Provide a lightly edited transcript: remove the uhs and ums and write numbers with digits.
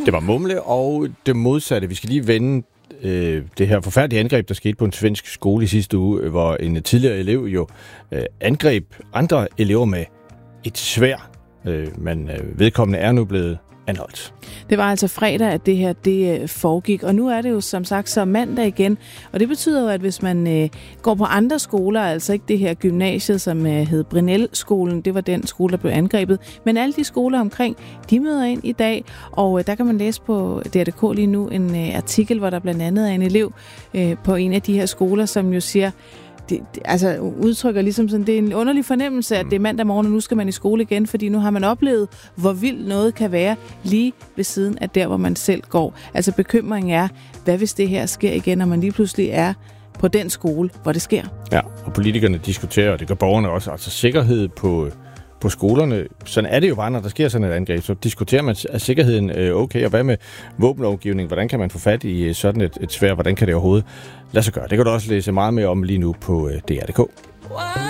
Det var mumle og det modsatte. Vi skal lige vende det her forfærdelige angreb, der skete på en svensk skole i sidste uge, hvor en tidligere elev jo angreb andre elever med et sværd. Men vedkommende er nu blevet anholdt. Det var altså fredag, at det her foregik, og nu er det jo som sagt så mandag igen, og det betyder jo, at hvis man går på andre skoler, altså ikke det her gymnasiet, som hed Brinell-skolen, det var den skole, der blev angrebet, men alle de skoler omkring, de møder ind i dag, og der kan man læse på DR.dk lige nu en artikel, hvor der blandt andet er en elev på en af de her skoler, som jo siger, det udtrykker ligesom sådan, det er en underlig fornemmelse, at det er mandag morgen, og nu skal man i skole igen, fordi nu har man oplevet, hvor vildt noget kan være lige ved siden af der, hvor man selv går. Altså bekymringen er, hvad hvis det her sker igen, når man lige pludselig er på den skole, hvor det sker? Ja, og politikerne diskuterer, og det gør borgerne også, altså sikkerhed på skolerne. Sådan er det jo bare, når der sker sådan et angreb. Så diskuterer man, er sikkerheden okay, og hvad med våbenlovgivning? Hvordan kan man få fat i sådan et sværd? Hvordan kan det overhovedet lade sig gøre? Det kan du også læse meget mere om lige nu på DR.dk.